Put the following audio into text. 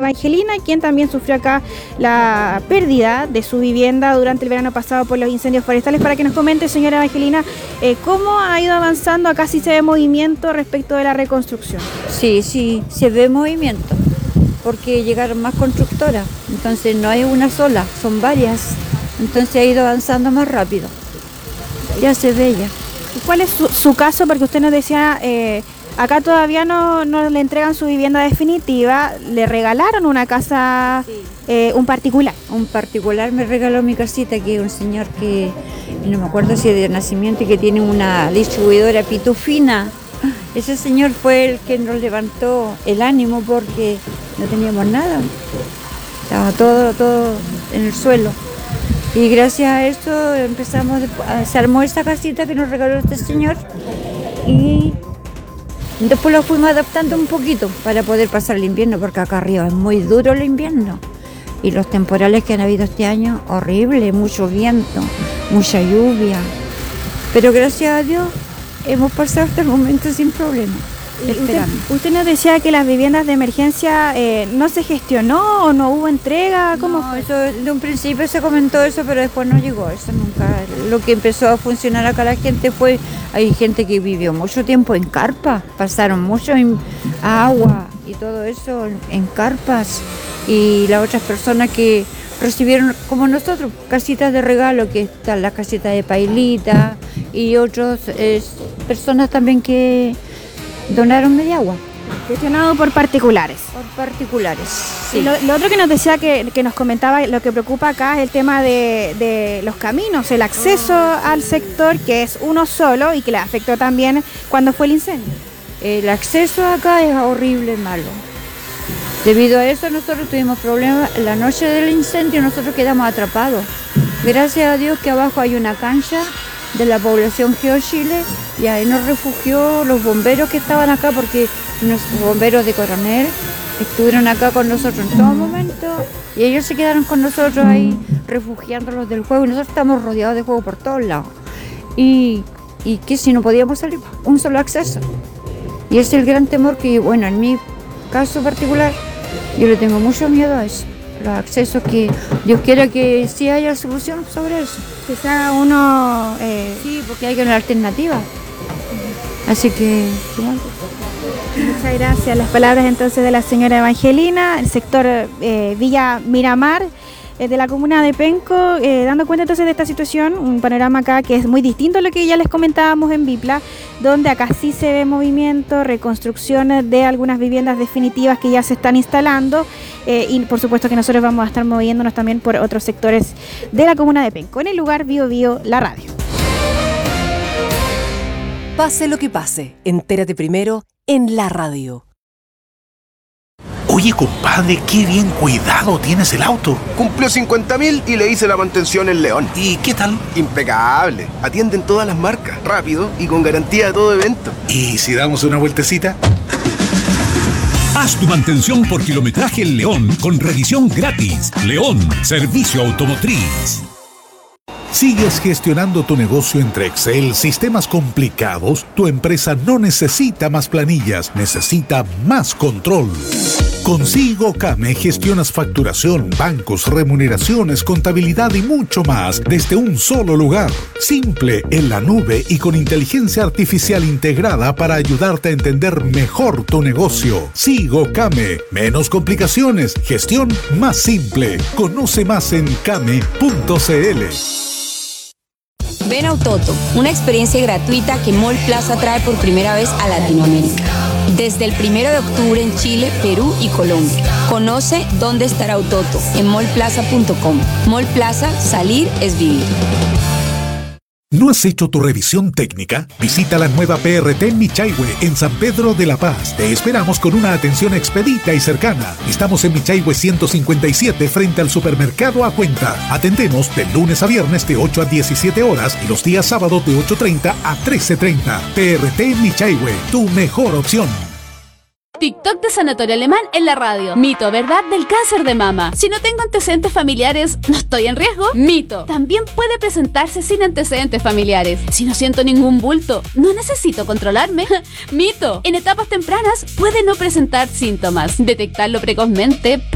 Evangelina, quien también sufrió acá la pérdida de su vivienda durante el verano pasado por los incendios forestales, para que nos comente, señora Evangelina, cómo ha ido avanzando. Acá sí se ve movimiento respecto de la reconstrucción. Sí, se ve movimiento, porque llegaron más constructoras, entonces no hay una sola, son varias, entonces ha ido avanzando más rápido, ya se ve ya. ¿Y cuál es su caso? Porque usted nos decía, acá todavía no le entregan su vivienda definitiva, le regalaron una casa, sí. Un particular. Un particular me regaló mi casita, que es un señor que, no me acuerdo si es de nacimiento, y que tiene una distribuidora pitufina. Ese señor fue el que nos levantó el ánimo porque no teníamos nada, estaba todo en el suelo. Y gracias a esto se armó esta casita que nos regaló este señor y después lo fuimos adaptando un poquito para poder pasar el invierno, porque acá arriba es muy duro el invierno y los temporales que han habido este año, horrible, mucho viento, mucha lluvia, pero gracias a Dios hemos pasado hasta el momento sin problema. Usted nos decía que las viviendas de emergencia no se gestionó o no hubo entrega. ¿Cómo fue? Eso, de un principio se comentó eso, pero después no llegó eso nunca. Lo que empezó a funcionar acá la gente fue, hay gente que vivió mucho tiempo en carpa, pasaron mucho en agua y todo eso en carpas, y las otras personas que recibieron, como nosotros, casitas de regalo, que están las casitas de pailita, y otras personas también que donaron media agua. Gestionado por particulares. Por particulares, sí. Y lo otro que nos decía, que nos comentaba, lo que preocupa acá es el tema de los caminos, el acceso al sector, que es uno solo y que le afectó también cuando fue el incendio. El acceso acá es horrible, malo. Debido a eso nosotros tuvimos problemas. La noche del incendio nosotros quedamos atrapados. Gracias a Dios que abajo hay una cancha de la población GeoChile, y ahí nos refugió los bomberos que estaban acá, porque los bomberos de Coronel estuvieron acá con nosotros en todo momento, y ellos se quedaron con nosotros ahí refugiándolos del fuego, y nosotros estamos rodeados de fuego por todos lados, y que si no podíamos salir, un solo acceso, y ese es el gran temor que, bueno, en mi caso particular, yo le tengo mucho miedo a eso, los accesos, que Dios quiera que sí haya solución sobre eso. Quizá uno... Sí, porque hay que una alternativa. Así que... Muchas gracias. Las palabras entonces de la señora Evangelina, el sector Villa Miramar, de la comuna de Penco, dando cuenta entonces de esta situación, un panorama acá que es muy distinto a lo que ya les comentábamos en Bipla, donde acá sí se ve movimiento, reconstrucciones de algunas viviendas definitivas que ya se están instalando, y por supuesto que nosotros vamos a estar moviéndonos también por otros sectores de la comuna de Penco. En el lugar Bio Bio, la radio. Pase lo que pase, entérate primero en la radio. Oye, compadre, qué bien cuidado tienes el auto. Cumplió 50.000 y le hice la mantención en León. ¿Y qué tal? Impecable. Atienden todas las marcas, rápido y con garantía de todo evento. ¿Y si damos una vueltecita? Haz tu mantención por kilometraje en León con revisión gratis. León, servicio automotriz. ¿Sigues gestionando tu negocio entre Excel, sistemas complicados? Tu empresa no necesita más planillas, necesita más control. Con SIGOCAME gestionas facturación, bancos, remuneraciones, contabilidad y mucho más desde un solo lugar. Simple, en la nube y con inteligencia artificial integrada para ayudarte a entender mejor tu negocio. SIGOCAME, menos complicaciones, gestión más simple. Conoce más en came.cl. Ven a Autoto, una experiencia gratuita que Mall Plaza trae por primera vez a Latinoamérica. Desde el 1 de octubre en Chile, Perú y Colombia. Conoce dónde estará Autoto en mallplaza.com. Mall Plaza, salir es vivir. ¿No has hecho tu revisión técnica? Visita la nueva PRT en Michaihue, en San Pedro de la Paz. Te esperamos con una atención expedita y cercana. Estamos en Michaihue 157 frente al supermercado A Cuenta. Atendemos de lunes a viernes de 8 a 17 horas y los días sábados de 8:30 a 13:30. PRT en Michaihue, tu mejor opción. TikTok de Sanatorio Alemán en la radio. Mito, ¿verdad? Del cáncer de mama. Si no tengo antecedentes familiares, ¿no estoy en riesgo? Mito. También puede presentarse sin antecedentes familiares. Si no siento ningún bulto, ¿no necesito controlarme? Mito. En etapas tempranas puede no presentar síntomas. Detectarlo precozmente